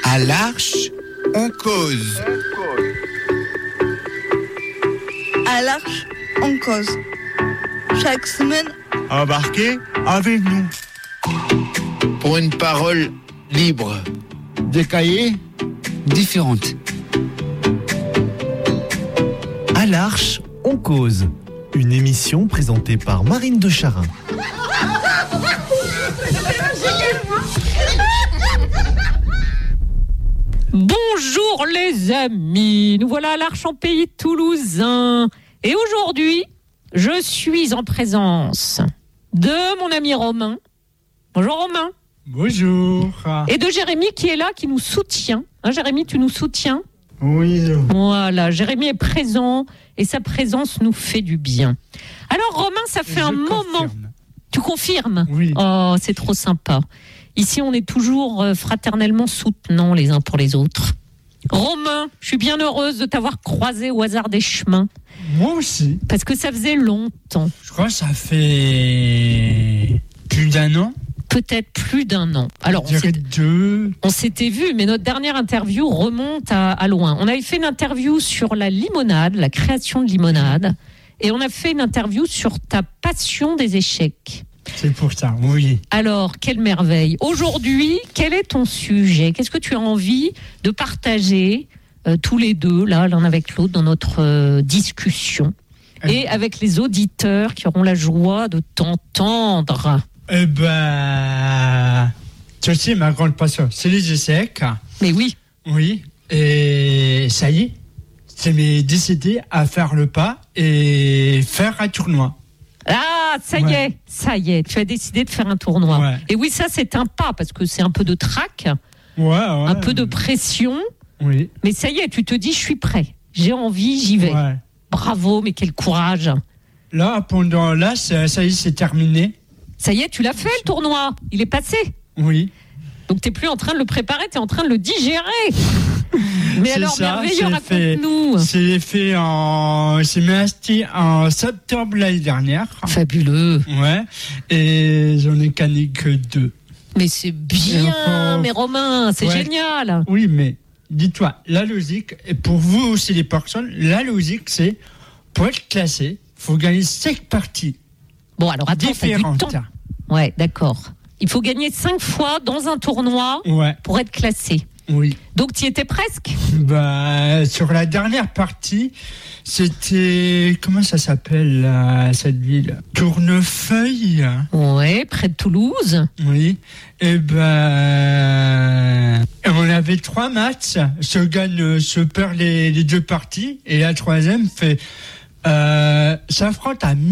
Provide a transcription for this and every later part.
À l'Arche, on cause. À l'Arche, on cause. Chaque semaine, Embarquez avec nous. Pour une parole libre. Des cahiers différentes. À l'Arche, on cause. Une émission présentée par Marine de Charin. Bonjour les amis, nous voilà à l'Arche en pays toulousain. Et aujourd'hui, je suis en présence de mon ami Romain. Bonjour Romain. Bonjour. Et de Jérémy qui est là, qui nous soutient. Hein, Jérémy, tu nous soutiens ? Oui. Voilà, Jérémy est présent et sa présence nous fait du bien. Alors Romain, ça fait un moment. Tu confirmes ? Oui. Oh, c'est trop sympa. Ici, on est toujours fraternellement soutenants les uns pour les autres. Romain, je suis bien heureuse de t'avoir croisé au hasard des chemins. Moi aussi. Parce que ça faisait longtemps. Je crois que ça fait plus d'un an. Peut-être plus d'un an. Alors, on s'était vu, mais notre dernière interview remonte à loin. On avait fait une interview sur la limonade, la création de limonade, et on a fait une interview sur ta passion des échecs. C'est pour ça, oui. Alors, quelle merveille. Aujourd'hui, quel est ton sujet ? Qu'est-ce que tu as envie de partager tous les deux, là, l'un avec l'autre, dans notre discussion, et avec les auditeurs qui auront la joie de t'entendre ? Eh ben, tu sais, ma grande passion, c'est les échecs. Mais oui. Oui, et ça y est, c'est décidé à faire le pas et faire un tournoi. Ah, ça y est, tu as décidé de faire un tournoi. Ouais. Et oui, ça c'est un pas, parce que c'est un peu de trac, un peu de pression. Oui. Mais ça y est, tu te dis, je suis prêt, j'ai envie, j'y vais. Ouais. Bravo, mais quel courage. Là, ça y est, c'est terminé. Ça y est, tu l'as fait le tournoi, il est passé. Oui. Donc t'es plus en train de le préparer, t'es en train de le digérer. Mais C'est alors, ça, merveilleux, raconte-nous. C'est resté en septembre l'année dernière. Fabuleux. Ouais. Et j'en ai gagné que 2. Mais c'est bien, mais Romain, c'est génial. Oui, mais dis-toi, la logique, et pour vous aussi les personnes, la logique, c'est pour être classé, il faut gagner 5 parties. Bon, alors attends, différentes. t'as du temps. Ouais, d'accord. Il faut gagner 5 fois dans un tournoi pour être classé. Oui. Donc, tu y étais presque ? Sur la dernière partie, c'était... Comment ça s'appelle, cette ville ? Tournefeuille. Ouais, près de Toulouse. Oui. Et on avait 3 matchs. Se perd les 2 parties. Et la troisième s'affronte à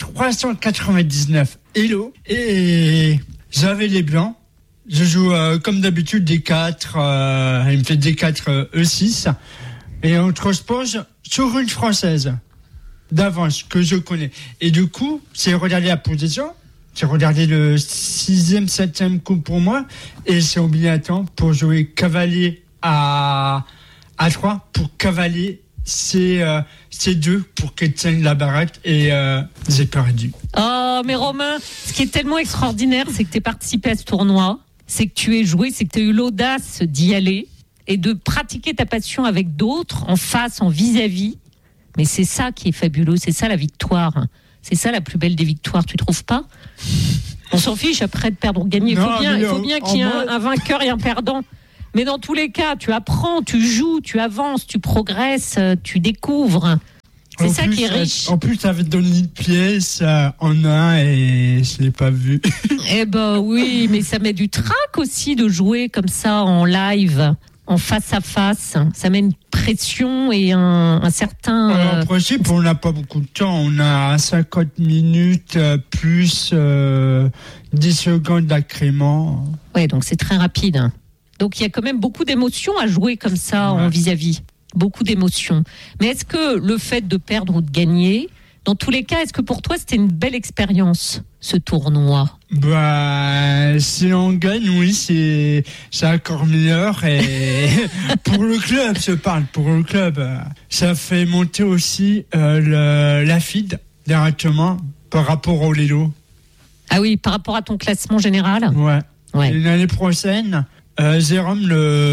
1399 Hello. Et j'avais les blancs. Je joue comme d'habitude D4, il me fait D4 E6 et on transpose sur une française d'avance que je connais. Et du coup, c'est regarder la position, c'est regarder le 6e, 7e coup pour moi et c'est obligatoire pour jouer cavalier à 3 pour cavalier C2 pour qu'elle tienne la baraque et j'ai perdu. Oh, mais Romain, ce qui est tellement extraordinaire, c'est que tu es participé à ce tournoi. C'est que tu es joué, c'est que tu as eu l'audace d'y aller et de pratiquer ta passion avec d'autres, en face, en vis-à-vis. Mais c'est ça qui est fabuleux, c'est ça la victoire. C'est ça la plus belle des victoires, tu trouves pas ? On s'en fiche après de perdre ou de gagner. Il faut bien qu'il y ait un vainqueur et un perdant. Mais dans tous les cas, tu apprends, tu joues, tu avances, tu progresses, tu découvres. C'est ça qui est riche. En plus, ça avait donné une pièce en un et je l'ai pas vu. Eh ben oui, mais ça met du trac aussi de jouer comme ça en live, en face à face. Ça met une pression et un certain... En principe, on n'a pas beaucoup de temps. On a 50 minutes plus 10 secondes d'accrément. Ouais, donc c'est très rapide. Donc il y a quand même beaucoup d'émotions à jouer comme ça en vis-à-vis. Beaucoup d'émotions. Mais est-ce que le fait de perdre ou de gagner, dans tous les cas, est-ce que pour toi c'était une belle expérience, ce tournoi ? Si on gagne, oui, c'est encore meilleur. Et pour le club, pour le club, ça fait monter aussi la FIDE directement par rapport au Lelo. Ah oui, par rapport à ton classement général ? Ouais. Et l'année prochaine, Jérôme,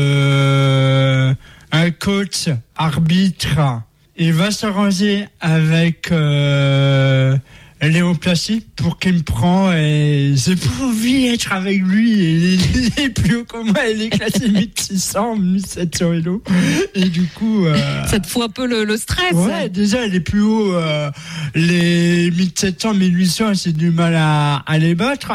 un coach arbitre, il va s'arranger avec Léon Placide pour qu'il me prend et j'ai pas envie d'être avec lui. Il est plus haut que moi, il est classé 1600, 1700 vélos. Et du coup... Ça te fout un peu le stress. Ouais, déjà, il est plus haut. Les 1700, 1800, j'ai du mal à les battre.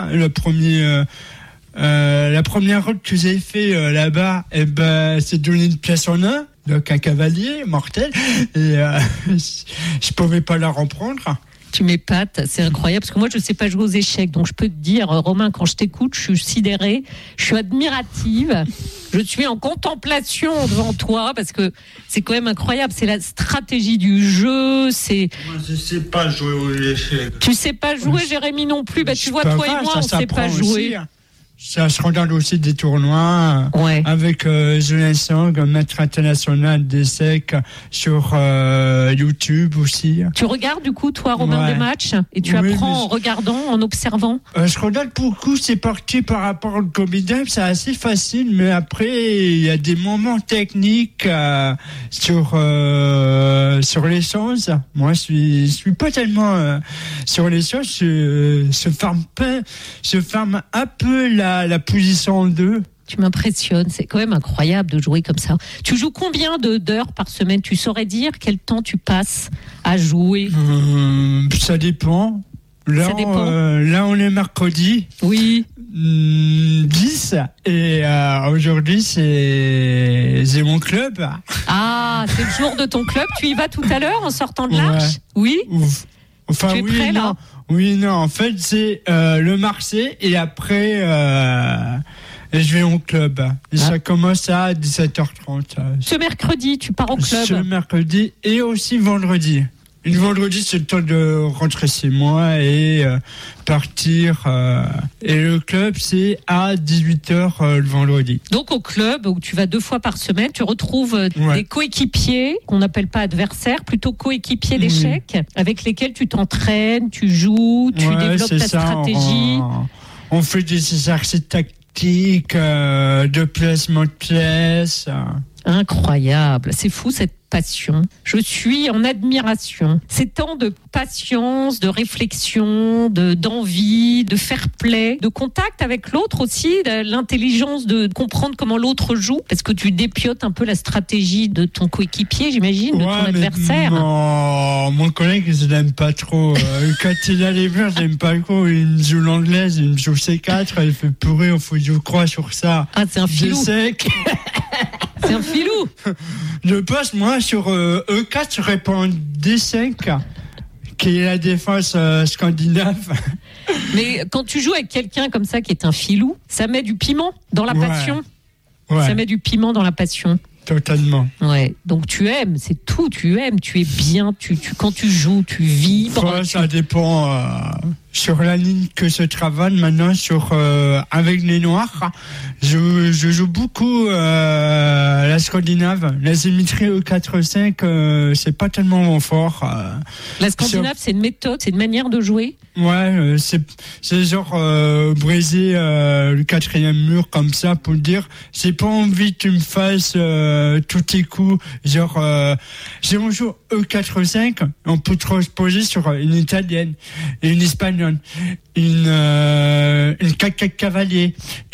La première route que j'ai fait là-bas, c'est donner une pièce en un, donc un cavalier mortel, et je pouvais pas la reprendre. Tu m'épates, c'est incroyable, parce que moi je sais pas jouer aux échecs, donc je peux te dire, Romain, quand je t'écoute, je suis sidérée, je suis admirative, je suis en contemplation devant toi, parce que c'est quand même incroyable, c'est la stratégie du jeu, c'est... Moi, je sais pas jouer aux échecs. Tu sais pas jouer, Jérémy non plus, tu vois, toi et moi, on sait pas jouer. Ça se regarde aussi des tournois avec Julien Sang, maître international d'échecs sur YouTube aussi. Tu regardes du coup, toi, Romain, des matchs et tu apprends en regardant, en observant. Je regarde beaucoup, c'est parti par rapport au comédien, c'est assez facile, mais après, il y a des moments techniques sur les choses. Moi, je suis pas tellement sur les choses, je ferme un peu la position en deux. Tu m'impressionnes, c'est quand même incroyable de jouer comme ça. Tu joues combien d'heures par semaine? Tu saurais dire quel temps tu passes à jouer? Ça dépend. Là, on est mercredi. Oui. 10. Et aujourd'hui, c'est mon club. Ah, c'est le jour de ton club. Tu y vas tout à l'heure en sortant de l'Arche? Oui. Enfin, tu es prêt, là? Oui, non, en fait, c'est le Marseille et après, je vais au club. Et ça commence à 17h30. Ce mercredi, tu pars au club? Ce mercredi et aussi vendredi. Le vendredi, c'est le temps de rentrer chez moi et partir. Et le club, c'est à 18h le vendredi. Donc au club, où tu vas 2 fois par semaine, tu retrouves des coéquipiers, qu'on n'appelle pas adversaires, plutôt coéquipiers d'échecs, avec lesquels tu t'entraînes, tu joues, tu développes ta stratégie. On fait des exercices tactiques, de placement de pièces. Incroyable, c'est fou cette passion. Je suis en admiration. C'est tant de patience, de réflexion, d'envie, de fair play, de contact avec l'autre aussi, de l'intelligence de comprendre comment l'autre joue, parce que tu dépiotes un peu la stratégie de ton coéquipier, j'imagine, de ton adversaire. Mon collègue, je l'aime pas trop. Quand il a les murs, je l'aime pas trop. Il me joue l'anglaise, il me joue C4, il fait pourrir, il faut que je crois sur ça. Ah, c'est un filou. C'est un filou. Je passe, moi, sur E4, je réponds D5, qui est la défense scandinave. Mais quand tu joues avec quelqu'un comme ça, qui est un filou, ça met du piment dans la passion. Ouais. Ça met du piment dans la passion. Totalement. Ouais. Donc tu aimes, c'est tout. Tu aimes, tu es bien. quand tu joues, tu vibres. Ça dépend. Sur la ligne que je travaille maintenant, avec les Noirs, je joue beaucoup la Scandinave. La symétrie E4-5, c'est pas tellement mon fort. La Scandinave, c'est une méthode, c'est une manière de jouer. Ouais, c'est genre briser le 4e mur comme ça pour dire j'ai pas envie que tu me fasses tous tes coups. Genre, si on joue E4-5, on peut transposer sur une italienne et une espagnole. Une 4-4 cavalier,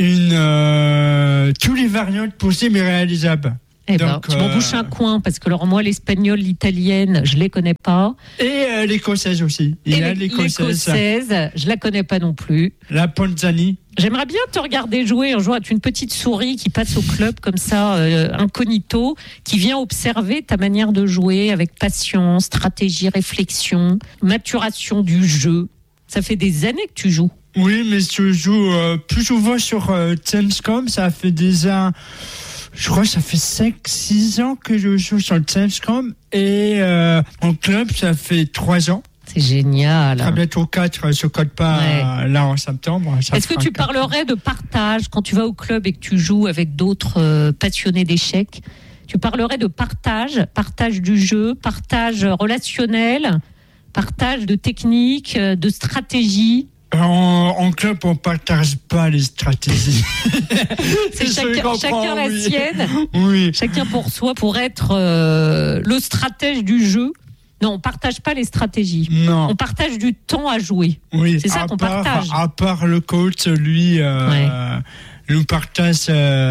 tous les variantes possibles et réalisables. Eh ben, tu m'en bouches un coin, parce que alors moi, l'espagnole, l'italienne, je les connais pas. Et l'écossaise aussi. L'écossaise, je la connais pas non plus. La Ponzani. J'aimerais bien te regarder jouer un jour avec une petite souris qui passe au club comme ça, incognito, qui vient observer ta manière de jouer avec patience, stratégie, réflexion, maturation du jeu. Ça fait des années que tu joues. Oui, mais je joue plus souvent sur Gamescom. Ça fait déjà, je crois que ça fait 5-6 ans que je joue sur Gamescom. Et en club, ça fait 3 ans. C'est génial. Très bientôt 4, je ne code pas là en septembre. Est-ce que tu parlerais de partage quand tu vas au club et que tu joues avec d'autres passionnés d'échecs? Tu parlerais de partage du jeu, partage relationnel, partage de technique, de stratégie? En club, on partage pas les stratégies. C'est chacun la sienne. Oui. Chacun pour soi, pour être le stratège du jeu. Non, on partage pas les stratégies. Non. On partage du temps à jouer. Oui. C'est ça qu'on partage. À part le coach, lui, nous partage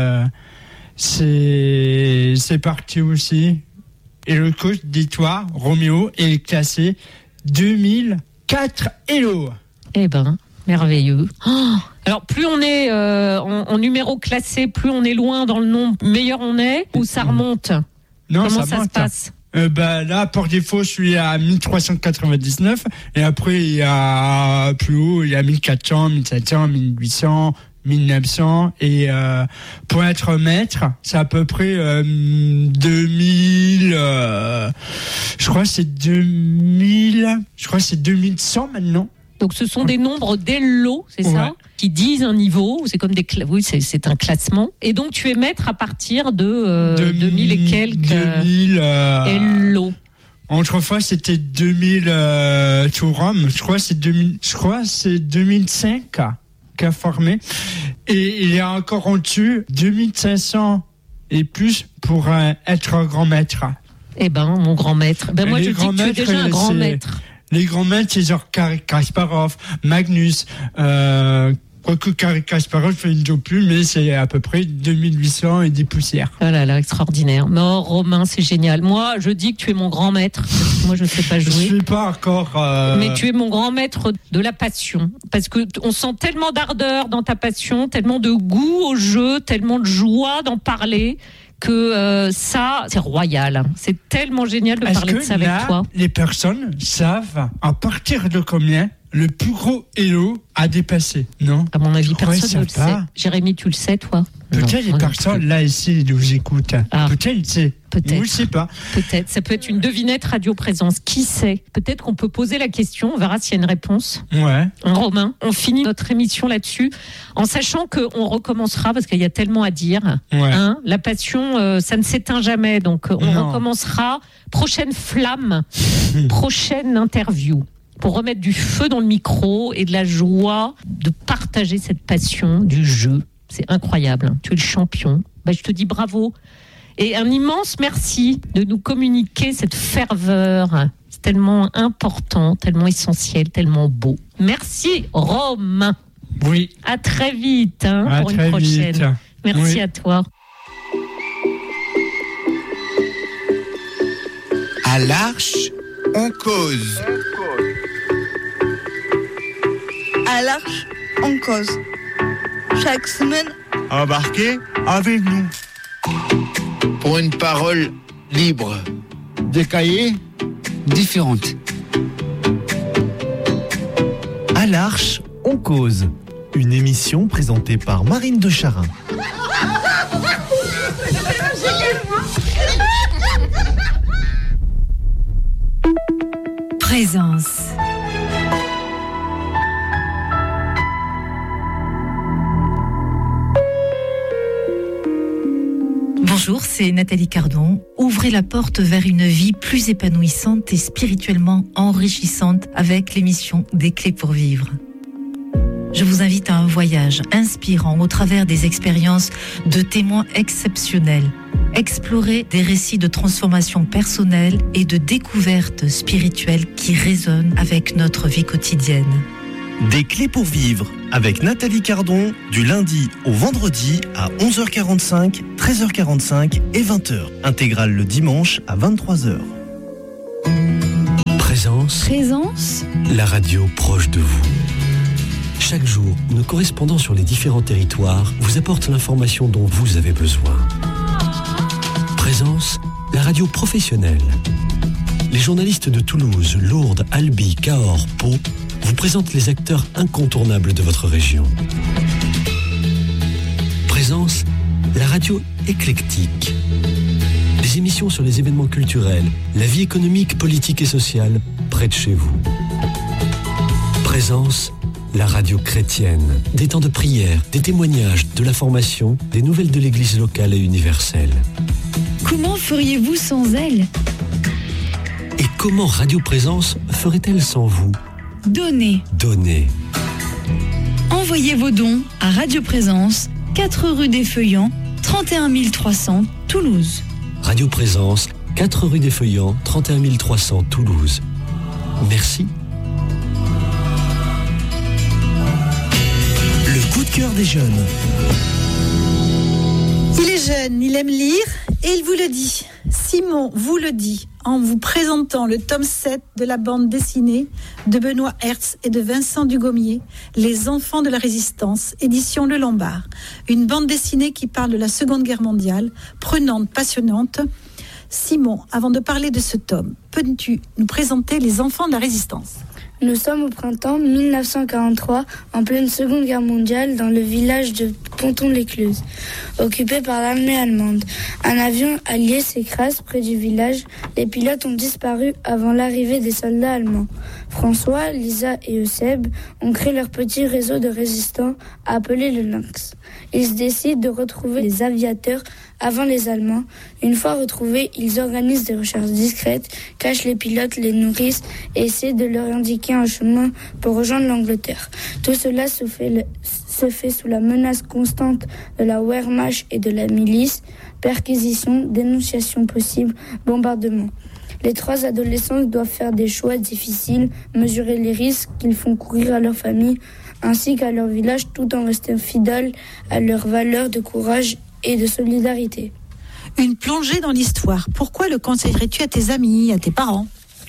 ses parties aussi. Et le coach, dis-toi, Roméo, est classé 2004 Hello. Eh ben, merveilleux. Oh, alors, plus on est en numéro classé, plus on est loin dans le nombre, meilleur on est, ou ça remonte? Non, comment ça monte. se passe? Là, par défaut, je suis à 1399. Et après, il y a plus haut, il y a 1400, 1700, 1800, 1900. Et pour être maître, c'est à peu près 2000. Je crois que c'est 2000. Je crois que c'est 2100 maintenant. Donc, ce sont des nombres d'Hello, c'est ça, qui disent un niveau. C'est comme oui, c'est un classement. Et donc, tu es maître à partir de 2000 et quelques. 2000. Hello. Autrefois, c'était 2000 Touram. Je crois que c'est 2005 qu'a formé. Et il y a encore en dessus 2500 et plus pour être grand maître. Eh ben, mon grand maître. Ben, moi, je dis que tu es déjà un grand maître. Les grands maîtres, c'est genre Kasparov, Magnus, quoique Kasparov fait une job plus, mais c'est à peu près 2800 et des poussières. Oh là là, extraordinaire. Non, Romain, c'est génial. Moi, je dis que tu es mon grand maître. Moi, je ne sais pas jouer. Je ne suis pas encore... Mais tu es mon grand maître de la passion. Parce que on sent tellement d'ardeur dans ta passion, tellement de goût au jeu, tellement de joie d'en parler, que ça, c'est royal. C'est tellement génial de parler de ça avec toi. Les personnes savent à partir de combien le plus gros Hello a dépassé, non? À mon avis, personne ne le sait. Jérémy, tu le sais, toi? Peut-être les personnes là ici nous écoutent. Peut-être il sait. Peut-être. Je ne sais pas. Peut-être. Ça peut être une devinette radio présence. Qui sait? Peut-être qu'on peut poser la question. On verra s'il y a une réponse. Ouais. Romain, on finit notre émission là-dessus en sachant qu'on recommencera parce qu'il y a tellement à dire. Ouais. Hein, la passion, ça ne s'éteint jamais. Donc, on recommencera. Prochaine flamme, prochaine interview. Pour remettre du feu dans le micro et de la joie de partager cette passion du jeu. C'est incroyable. Tu es le champion. Je te dis bravo. Et un immense merci de nous communiquer cette ferveur. C'est tellement important, tellement essentiel, tellement beau. Merci Romain. Oui. À très vite pour une prochaine. Vite. Merci à toi. À l'Arche, on cause. À l'Arche, on cause. Chaque semaine, Embarquez avec nous. Pour une parole libre. Des cahiers différentes. À l'Arche, on cause. Une émission présentée par Marine de Charin. Présence. Bonjour, c'est Nathalie Cardon. Ouvrez la porte vers une vie plus épanouissante et spirituellement enrichissante avec l'émission Des Clés pour vivre. Je vous invite à un voyage inspirant au travers des expériences de témoins exceptionnels. Explorer des récits de transformation personnelle et de découverte spirituelle qui résonnent avec notre vie quotidienne. Des Clés pour vivre avec Nathalie Cardon du lundi au vendredi à 11h45, 13h45 et 20h. Intégrale le dimanche à 23h. Présence. La radio proche de vous. Chaque jour, nos correspondants sur les différents territoires vous apportent l'information dont vous avez besoin. Présence, la radio professionnelle. Les journalistes de Toulouse, Lourdes, Albi, Cahors, Pau vous présentent les acteurs incontournables de votre région. Présence, la radio éclectique. Des émissions sur les événements culturels, la vie économique, politique et sociale près de chez vous. Présence, la radio chrétienne. Des temps de prière, des témoignages, de la formation, des nouvelles de l'église locale et universelle. Comment feriez-vous sans elle? Et comment Radio Présence ferait-elle sans vous? Donnez. Envoyez vos dons à Radio Présence, 4 rue des Feuillants, 31 300, Toulouse. Radio Présence, 4 rue des Feuillants, 31 300, Toulouse. Merci. Le coup de cœur des jeunes. Il est jeune, il aime lire et il vous le dit. Simon vous le dit en vous présentant le tome 7 de la bande dessinée de Benoît Hertz et de Vincent Dugommier, Les Enfants de la Résistance, édition Le Lombard. Une bande dessinée qui parle de la Seconde Guerre mondiale, prenante, passionnante. Simon, avant de parler de ce tome, peux-tu nous présenter Les Enfants de la Résistance ? Nous sommes au printemps 1943, en pleine Seconde Guerre mondiale, dans le village de Ponton-l'Écluse, occupé par l'armée allemande. Un avion allié s'écrase près du village. Les pilotes ont disparu avant l'arrivée des soldats allemands. François, Lisa et Eusèbe ont créé leur petit réseau de résistants appelé le Lynx. Ils décident de retrouver les aviateurs avant les Allemands. Une fois retrouvés, ils organisent des recherches discrètes, cachent les pilotes, les nourrissent et essaient de leur indiquer un chemin pour rejoindre l'Angleterre. Tout cela se fait sous la menace constante de la Wehrmacht et de la milice. Perquisition, dénonciation possible, bombardement. Les 3 adolescents doivent faire des choix difficiles, mesurer les risques qu'ils font courir à leur famille ainsi qu'à leur village, tout en restant fidèles à leurs valeurs de courage et de solidarité. Une plongée dans l'histoire. Pourquoi le conseillerais-tu à tes amis, à tes parents ?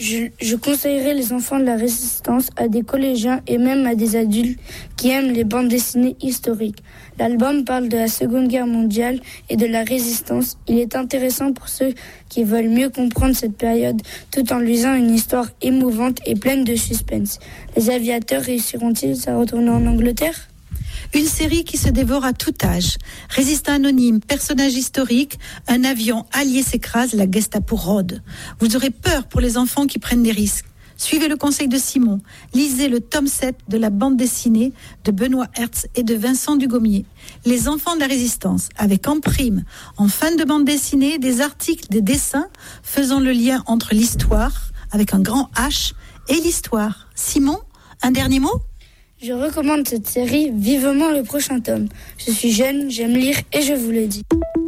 Je conseillerais Les Enfants de la Résistance à des collégiens et même à des adultes qui aiment les bandes dessinées historiques. L'album parle de la Seconde Guerre mondiale et de la résistance. Il est intéressant pour ceux qui veulent mieux comprendre cette période tout en lisant une histoire émouvante et pleine de suspense. Les aviateurs réussiront-ils à retourner en Angleterre ? Une série qui se dévore à tout âge. Résistant anonyme, personnage historique, un avion allié s'écrase, la Gestapo rôde. Vous aurez peur pour les enfants qui prennent des risques. Suivez le conseil de Simon. Lisez le tome 7 de la bande dessinée de Benoît Hertz et de Vincent Dugommier. Les Enfants de la Résistance, avec en prime, en fin de bande dessinée, des articles, des dessins faisant le lien entre l'histoire, avec un grand H, et l'histoire. Simon, un dernier mot ? Je recommande cette série vivement le prochain tome. Je suis jeune, j'aime lire et je vous le dis.